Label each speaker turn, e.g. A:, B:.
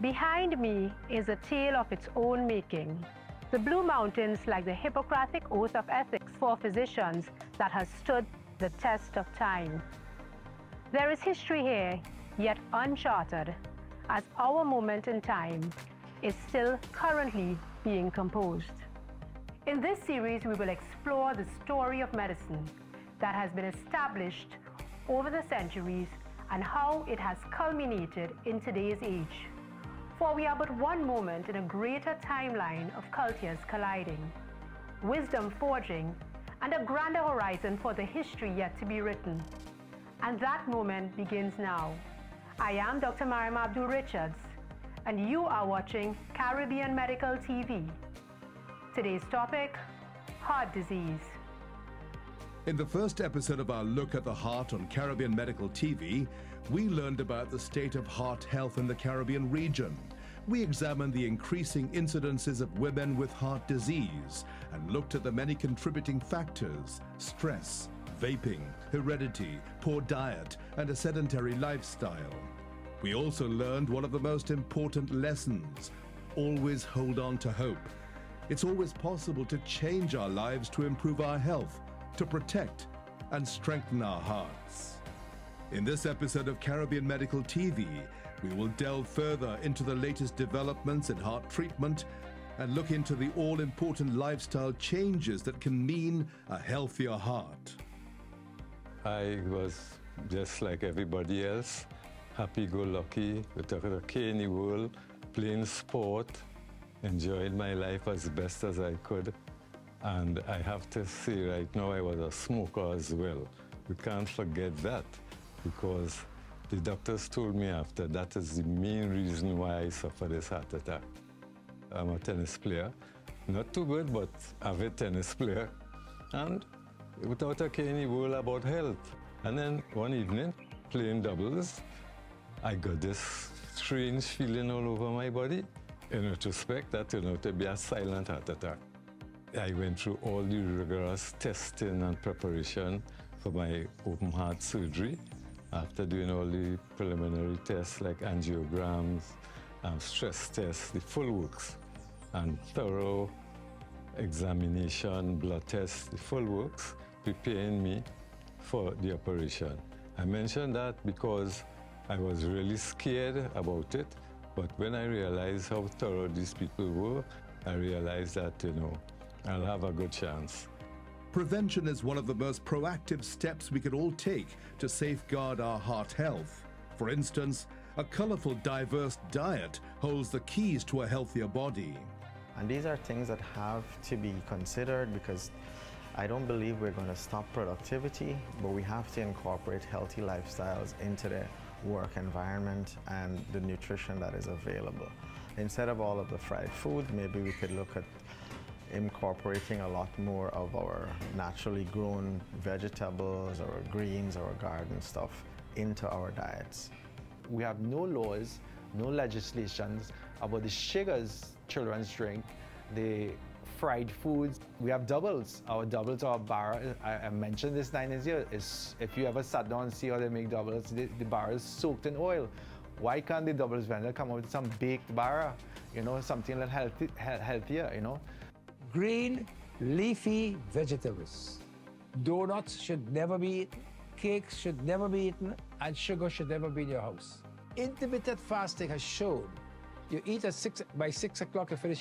A: Behind me is a tale of its own making. The Blue Mountains, like the Hippocratic Oath of Ethics for physicians that has stood the test of time. There is history here, yet uncharted, as our moment in time is still currently being composed. In this series, we will explore the story of medicine that has been established over the centuries and how it has culminated in today's age. For we are but one moment in a greater timeline of cultures colliding, wisdom forging, and a grander horizon for the history yet to be written. And that moment begins now. I am Dr. Mariam Abdul Richards, and you are watching Caribbean Medical TV. Today's topic, heart disease.
B: In the first episode of our look at the heart on Caribbean Medical TV, we learned about the state of heart health in the Caribbean region. We examined the increasing incidences of women with heart disease and looked at the many contributing factors: stress, vaping, heredity, poor diet, and a sedentary lifestyle. We also learned one of the most important lessons: always hold on to hope. It's always possible to change our lives to improve our health, to protect and strengthen our hearts. In this episode of Caribbean Medical TV, we will delve further into the latest developments in heart treatment and look into the all-important lifestyle changes that can mean a healthier heart.
C: I was just like everybody else, happy-go-lucky, with a caney world, playing sport, enjoying my life as best as I could. And I have to say right now, I was a smoker as well. We can't forget that, because the doctors told me after that is the main reason why I suffered this heart attack. I'm a tennis player, not too good, but avid tennis player, and without a care in the world about health. And then one evening, playing doubles, I got this strange feeling all over my body. In retrospect, that turned out to be a silent heart attack. I went through all the rigorous testing and preparation for my open heart surgery. After doing all the preliminary tests like angiograms, stress tests, the full works, and thorough examination, blood tests, the full works, preparing me for the operation. I mentioned that because I was really scared about it, but when I realized how thorough these people were, I realized that, I'll have a good chance.
B: Prevention is one of the most proactive steps we can all take to safeguard our heart health. For instance, a colorful, diverse diet holds the keys to a healthier body.
D: And these are things that have to be considered, because I don't believe we're going to stop productivity, but we have to incorporate healthy lifestyles into the work environment and the nutrition that is available. Instead of all of the fried food, maybe we could look at incorporating a lot more of our naturally grown vegetables or greens or garden stuff into our diets.
E: We have no laws, no legislations about the sugars children drink, the fried foods. We have doubles. Our doubles are bar. I mentioned this 9 years. Is if you ever sat down and see how they make doubles, the bar is soaked in oil. Why can't the doubles vendor come up with some baked bar, something that healthier,
F: Green, leafy vegetables. Donuts should never be eaten, cakes should never be eaten, and sugar should never be in your house. Intermittent fasting has shown you eat by 6 o'clock, you finish